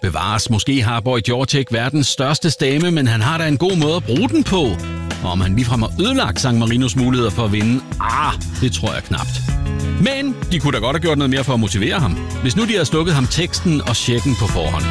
Bevares, måske har Boy George ikke verdens største stemme, men han har da en god måde at bruge den på. Og om han ligefrem har ødelagt San Marinos muligheder for at vinde, det tror jeg knapt. Men de kunne da godt have gjort noget mere for at motivere ham, hvis nu de havde stukket ham teksten og checken på forhånd.